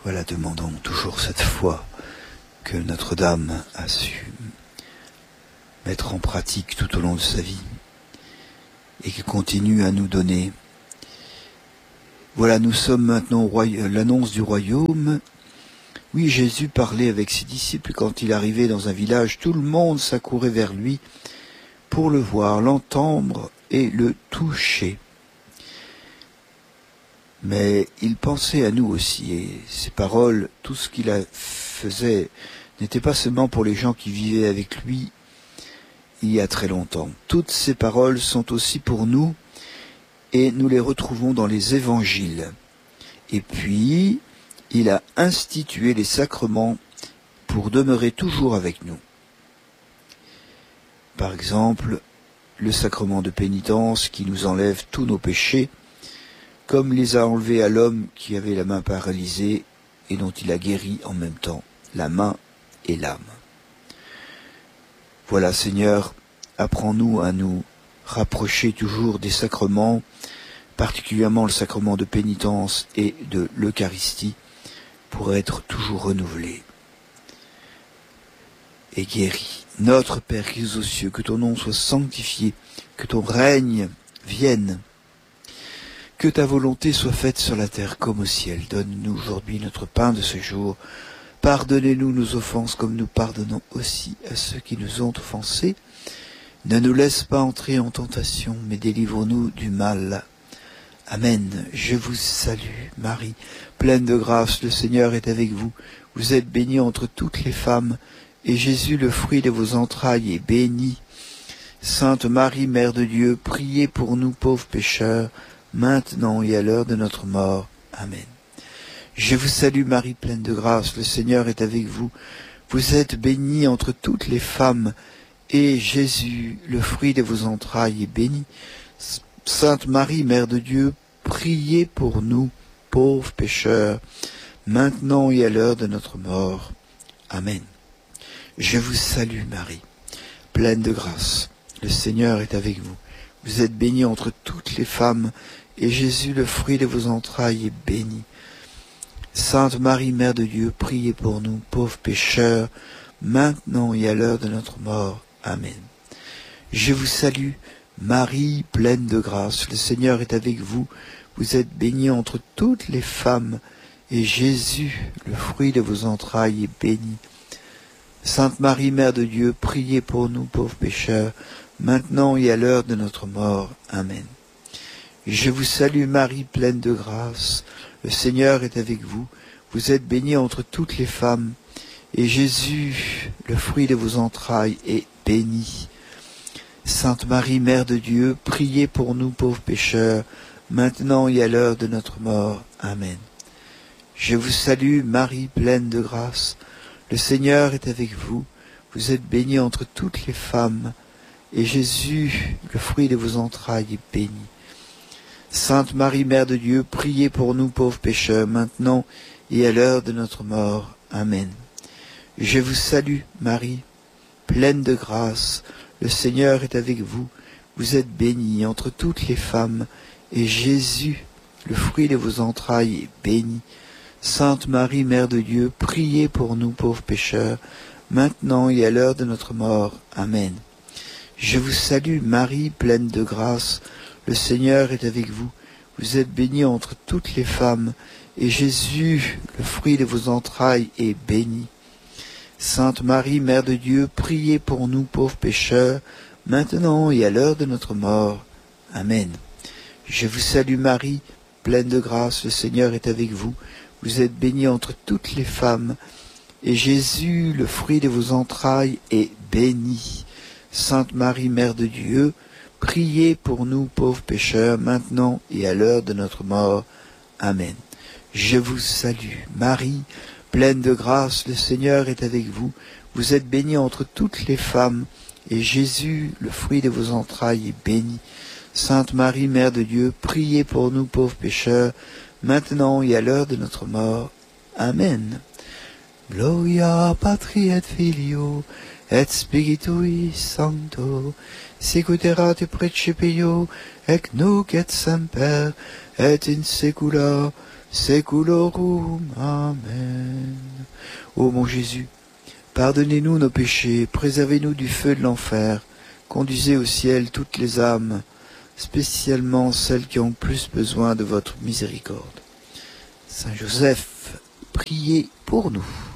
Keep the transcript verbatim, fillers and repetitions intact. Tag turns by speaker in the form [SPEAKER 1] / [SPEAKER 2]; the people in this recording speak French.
[SPEAKER 1] Voilà, demandons toujours cette foi que Notre-Dame a su mettre en pratique tout au long de sa vie et qui continue à nous donner. Voilà, nous sommes maintenant au royaume, l'annonce du royaume. Oui, Jésus parlait avec ses disciples quand il arrivait dans un village, tout le monde s'accourait vers lui pour le voir, l'entendre et le toucher. Mais il pensait à nous aussi, et ses paroles, tout ce qu'il faisait, n'était pas seulement pour les gens qui vivaient avec lui il y a très longtemps. Toutes ces paroles sont aussi pour nous, et nous les retrouvons dans les évangiles. Et puis, il a institué les sacrements pour demeurer toujours avec nous. Par exemple, le sacrement de pénitence qui nous enlève tous nos péchés, comme les a enlevés à l'homme qui avait la main paralysée et dont il a guéri en même temps la main et l'âme. Voilà, Seigneur, apprends-nous à nous rapprocher toujours des sacrements, particulièrement le sacrement de pénitence et de l'Eucharistie, pour être toujours renouvelés et guéris. Notre Père qui es aux cieux, que ton nom soit sanctifié, que ton règne vienne, que ta volonté soit faite sur la terre comme au ciel. Donne-nous aujourd'hui notre pain de ce jour. Pardonnez-nous nos offenses comme nous pardonnons aussi à ceux qui nous ont offensés. Ne nous laisse pas entrer en tentation, mais délivre-nous du mal. Amen. Je vous salue, Marie, pleine de grâce, le Seigneur est avec vous. Vous êtes bénie entre toutes les femmes, et Jésus, le fruit de vos entrailles, est béni. Sainte Marie, Mère de Dieu, priez pour nous pauvres pécheurs, maintenant et à l'heure de notre mort. Amen. Je vous salue, Marie, pleine de grâce, le Seigneur est avec vous. Vous êtes bénie entre toutes les femmes, et Jésus, le fruit de vos entrailles, est béni. Sainte Marie, Mère de Dieu, priez pour nous, pauvres pécheurs, maintenant et à l'heure de notre mort. Amen. Je vous salue, Marie, pleine de grâce. Le Seigneur est avec vous. Vous êtes bénie entre toutes les femmes, et Jésus, le fruit de vos entrailles, est béni. Sainte Marie, Mère de Dieu, priez pour nous, pauvres pécheurs, maintenant et à l'heure de notre mort. Amen. Je vous salue, Marie, pleine de grâce, le Seigneur est avec vous. Vous êtes bénie entre toutes les femmes, et Jésus, le fruit de vos entrailles, est béni. Sainte Marie, Mère de Dieu, priez pour nous, pauvres pécheurs, maintenant et à l'heure de notre mort. Amen. Je vous salue, Marie, pleine de grâce, le Seigneur est avec vous. Vous êtes bénie entre toutes les femmes, et Jésus, le fruit de vos entrailles, est béni. Sainte Marie, Mère de Dieu, priez pour nous, pauvres pécheurs, maintenant et à l'heure de notre mort. Amen. Je vous salue, Marie, pleine de grâce, le Seigneur est avec vous. Vous êtes bénie entre toutes les femmes, et Jésus, le fruit de vos entrailles, est béni. Sainte Marie, Mère de Dieu, priez pour nous, pauvres pécheurs, maintenant et à l'heure de notre mort. Amen. Je vous salue, Marie, pleine de grâce, le Seigneur est avec vous. Vous êtes bénie entre toutes les femmes, et Jésus, le fruit de vos entrailles, est béni. Sainte Marie, Mère de Dieu, priez pour nous, pauvres pécheurs, maintenant et à l'heure de notre mort. Amen. Je vous salue, Marie, pleine de grâce, le Seigneur est avec vous. Vous êtes bénie entre toutes les femmes, et Jésus, le fruit de vos entrailles, est béni. Sainte Marie, Mère de Dieu, priez pour nous, pauvres pécheurs, maintenant et à l'heure de notre mort. Amen. Je vous salue, Marie, pleine de grâce, le Seigneur est avec vous. Vous êtes bénie entre toutes les femmes, et Jésus, le fruit de vos entrailles, est béni. Sainte Marie, Mère de Dieu, priez pour nous, pauvres pécheurs, maintenant et à l'heure de notre mort. Amen. Je vous salue, Marie, pleine de grâce, le Seigneur est avec vous. Vous êtes bénie entre toutes les femmes, et Jésus, le fruit de vos entrailles, est béni. Sainte Marie, Mère de Dieu, priez pour nous, pauvres pécheurs, maintenant et à l'heure de notre mort. Amen. Gloria Patri et Filio, et Spiritui Sancto, sicut erat in principio, et nunc et semper, et in saecula Saeculorum. Amen. Ô mon Jésus, pardonnez-nous nos péchés, préservez-nous du feu de l'enfer, conduisez au ciel toutes les âmes, spécialement celles qui ont plus besoin de votre miséricorde. Saint Joseph, priez pour nous.